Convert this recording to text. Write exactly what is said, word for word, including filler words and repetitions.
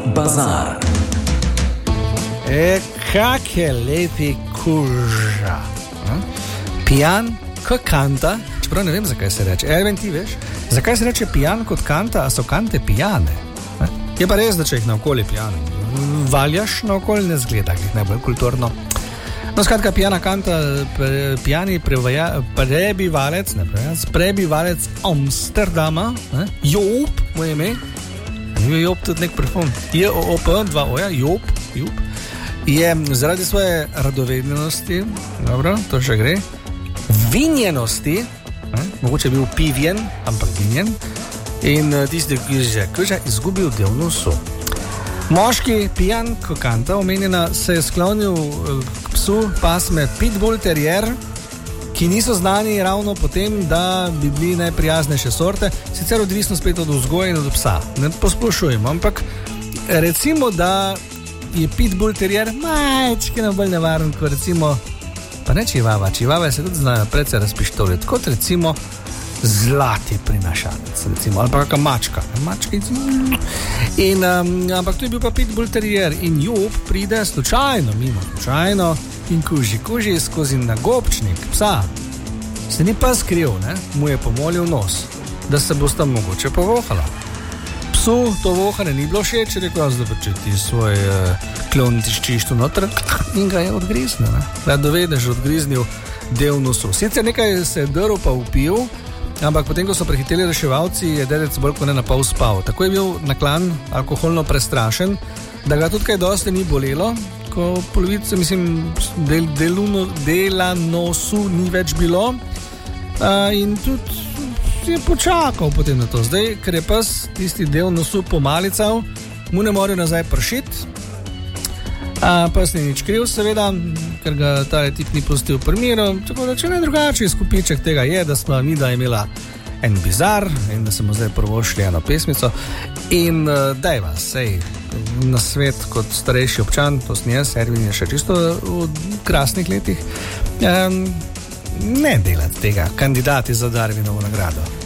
Bazar. E, kak je lepi kuža. Pijan kot kanta, čeprav ne vem, zakaj se reče. Erven, ti veš, zakaj se reče pijan kot kanta, a so kante pijane? Je pa res, da če jih naokoli pijane valjaš, naokoli ne zgleda, jih najbolj kulturno. No, skratka, pijana kanta, pre, pijani prevaja, prebivalec, ne prebivalec, prebivalec Amsterdama, ne? Joop, moje ime, je Joop tudi nek parfum, je O O P, dva oja, Joop, Joop, je zaradi svoje radovednosti, dobro, to še gre, vinjenosti, ne? Mogoče je bil pivjen, ampak vinjen, in tisti, ki je že izgubil del nosu. Moški pijan kokanta omenjena se je sklonil k psu pasme Pitbull Terrier, ki niso znani ravno potem, da bi bili najprijaznejše sorte, sicer odvisno spet od vzgoje in od psa. Ne posplošujemo, ampak recimo, da je Pitbull Terrier majčkeno bolj nevaren, kot recimo, pa ne čivava, čivava se tudi znajo predvsej razpištoliti, kot recimo zlati prinašanec, recimo, ali pa kakva mačka. Mačka in, um, ampak tu je bil pa Pitbull Terrier in Joop pride slučajno, mimo slučajno in kuži, kuži skozi nagobčnik psa. Se ni pa skril, ne? Mu je pomolil nos, da se bosta mogoče povohala. Psu to vohane ni bilo všeč, rekel, da pa če ti svoj uh, klon tiščiš tu noter in ga je odgriznil, ne? Da dovedež odgriznil del nosu. Sicer nekaj se je drl pa upil, ampak potem, ko so prehiteli reševalci, je dedec bolj kot ne na pol spal. Tako je bil naklan alkoholno prestrašen, da ga tudi kaj dosti ni bolelo, ko polovice, mislim, del, deluno, dela nosu ni več bilo. A, in tudi je počakal potem na to. Zdaj, ker je pes tisti del nosu pomalical, mu ne morajo nazaj pršiti. A, pes ni nič kriv, seveda, ker ga ta tip ni pustil v primeru, tako da če ne drugače, skupiček tega je, da smo mi da imela en bizar in da smo zdaj prvošli eno pesmico in uh, daj vas, sej, na svet kot starejši občan, to sem jaz, Ervin je še čisto v krasnih letih, um, ne delati tega, kandidati za Darwinovo nagrado.